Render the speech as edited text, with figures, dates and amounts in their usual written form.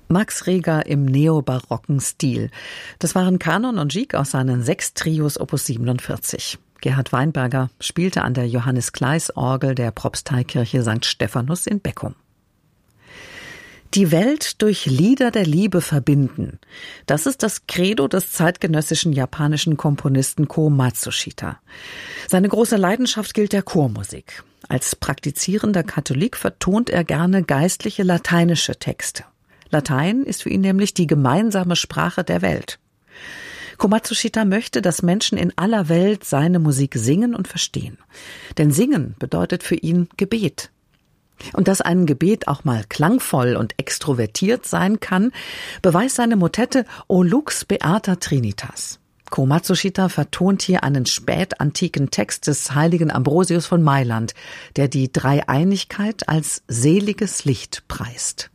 Max Reger im neobarocken Stil. Das waren Kanon und Gigue aus seinen 6 Trios Opus 47. Gerhard Weinberger spielte an der Johannes-Kleis-Orgel der Propsteikirche St. Stephanus in Beckum. Die Welt durch Lieder der Liebe verbinden. Das ist das Credo des zeitgenössischen japanischen Komponisten Kō Matsushita. Seine große Leidenschaft gilt der Chormusik. Als praktizierender Katholik vertont er gerne geistliche lateinische Texte. Latein ist für ihn nämlich die gemeinsame Sprache der Welt. Kō Matsushita möchte, dass Menschen in aller Welt seine Musik singen und verstehen. Denn Singen bedeutet für ihn Gebet. Und dass ein Gebet auch mal klangvoll und extrovertiert sein kann, beweist seine Motette O Lux Beata Trinitas. Kō Matsushita vertont hier einen spätantiken Text des heiligen Ambrosius von Mailand, der die Dreieinigkeit als seliges Licht preist.